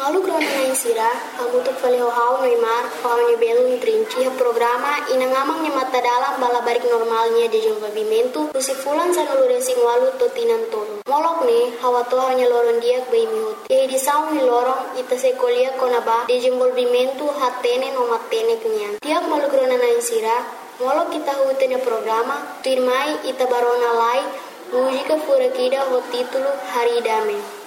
Malu krona na insira, amutuk faleo hau noimar, hau ni belum trinci programa inangamang ni mata dalam balabarik normalnya di desenvolvimento, usifulan sa nalurensing walu totinan tolo. Molok ni hawa toha nya loron diak bai mihut. E di saung ni lorong ita sekolia konaba desenvolvimento hatene no matene kenyan. Tiap malu krona na insira, molok kita hutene programa, tuirmai ita barona lai, mujika furakida ho titulo Hari Dame.